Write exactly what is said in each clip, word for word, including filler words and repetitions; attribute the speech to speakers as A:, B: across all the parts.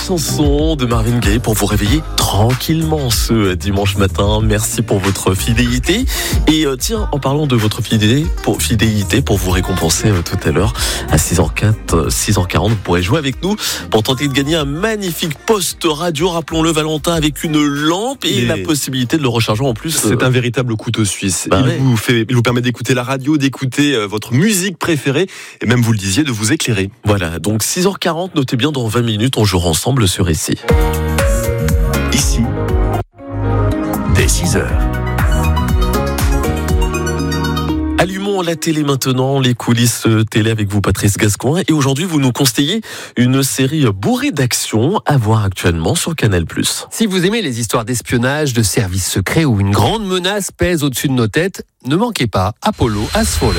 A: chanson de Marvin Gaye pour vous réveiller tranquillement ce dimanche matin. Merci pour votre fidélité. Et euh, tiens, en parlant de votre fidélité, pour, fidélité, pour vous récompenser euh, tout à l'heure à six heures quatre, six heures quarante, vous pourrez jouer avec nous pour tenter de gagner un magnifique poste radio, rappelons-le Valentin, avec une lampe et, et la possibilité de le recharger en plus.
B: C'est euh... un véritable couteau suisse.
A: Bah
B: il,
A: ouais.
B: vous fait, il vous permet d'écouter la radio, d'écouter euh, votre musique préférée et même, vous le disiez, de vous éclairer.
A: Voilà, donc six heures quarante, notez bien, dans vingt minutes, on jouera ensemble sur Ici.
C: Ici, dès six heures.
A: Allumons la télé maintenant, les coulisses télé avec vous Patrice Gascoin. Et aujourd'hui, vous nous conseillez une série bourrée d'action à voir actuellement sur Canal plus.
D: Si vous aimez les histoires d'espionnage, de services secrets où une grande menace pèse au-dessus de nos têtes, ne manquez pas Apollo Has Fallen.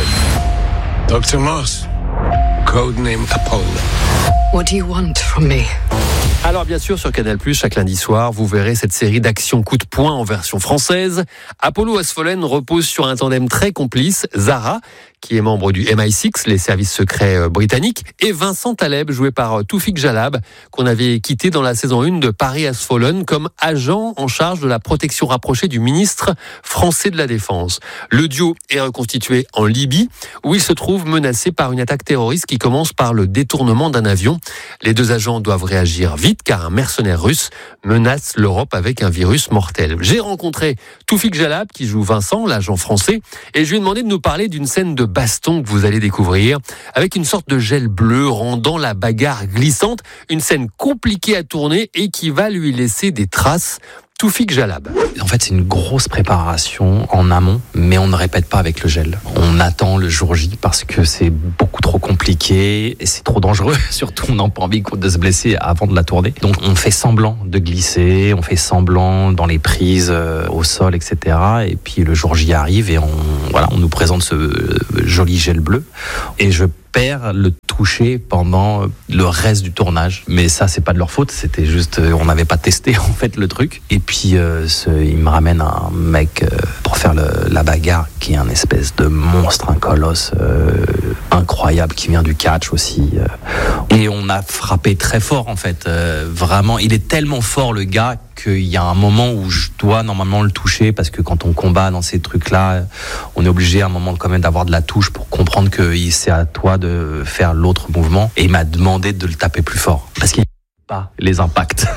E: docteur Moss, codename Apollo.
F: What do you want from me?
D: Alors bien sûr, sur Canal plus, chaque lundi soir, vous verrez cette série d'action coup de poing en version française. Apollo Has Fallen repose sur un tandem très complice, Zara, qui est membre du M I six, les services secrets britanniques, et Vincent Taleb, joué par Taoufik Jalab, qu'on avait quitté dans la saison un de Paris Has Fallen comme agent en charge de la protection rapprochée du ministre français de la Défense. Le duo est reconstitué en Libye, où il se trouve menacé par une attaque terroriste qui commence par le détournement d'un avion. Les deux agents doivent réagir vite, car un mercenaire russe menace l'Europe avec un virus mortel. J'ai rencontré Taoufik Jalab, qui joue Vincent, l'agent français, et je lui ai demandé de nous parler d'une scène de baston que vous allez découvrir, avec une sorte de gel bleu rendant la bagarre glissante, une scène compliquée à tourner et qui va lui laisser des traces. Taoufik Jalab.
G: En fait, c'est une grosse préparation en amont, mais on ne répète pas avec le gel. On attend le jour J parce que c'est beaucoup trop compliqué et c'est trop dangereux. Surtout, on n'a pas envie de se blesser avant de la tourner. Donc, on fait semblant de glisser, on fait semblant dans les prises euh, au sol, et cetera. Et puis, le jour J arrive et on, voilà, on nous présente ce euh, joli gel bleu. Et je perds le toucher pendant le reste du tournage, mais ça c'est pas de leur faute, c'était juste on n'avait pas testé en fait le truc. Et puis euh, ce, il me ramène un mec euh, pour faire le, la bagarre qui est un espèce de monstre, un colosse euh, incroyable qui vient du catch aussi. Euh. Et on a frappé très fort en fait, euh, vraiment. Il est tellement fort le gars qu'il y a un moment où je dois normalement le toucher parce que quand on combat dans ces trucs-là, on est obligé à un moment quand même d'avoir de la touche pour comprendre que c'est à toi de faire l'autre mouvement. Et il m'a demandé de le taper plus fort parce qu'il n'y a pas les impacts.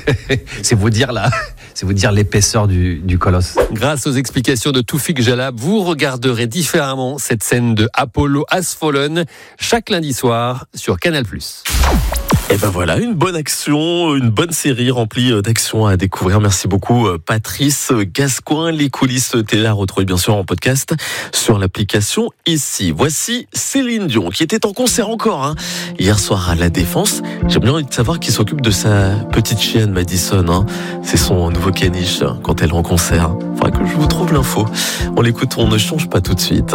G: c'est vous dire là, c'est vous dire l'épaisseur du, du colosse.
D: Grâce aux explications de Taoufik Jalab, vous regarderez différemment cette scène de Apollo Has Fallen chaque lundi soir sur Canal plus.
A: Et ben voilà, une bonne action, une bonne série remplie d'actions à découvrir. Merci beaucoup Patrice Gascoin. Les coulisses télé à retrouver bien sûr en podcast sur l'application Ici. Voici Céline Dion qui était en concert encore hein, hier soir à La Défense. J'ai bien envie de savoir qui s'occupe de sa petite chienne Madison. Hein. C'est son nouveau caniche quand elle est en concert. Faudra que je vous trouve l'info. On l'écoute, on ne change pas tout de suite.